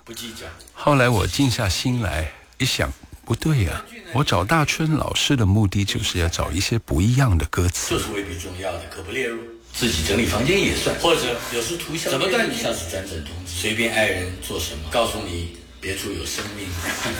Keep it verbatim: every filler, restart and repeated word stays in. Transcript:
不计较。 后来我静下心来一想，不对呀、啊，我找大春老师的目的就是要找一些不一样的歌词， 就是未必重要的可不列入，自己整理房间也算，或者有时图像怎么断你像是转诊通知，随便爱人做什么，告诉你别处有生命。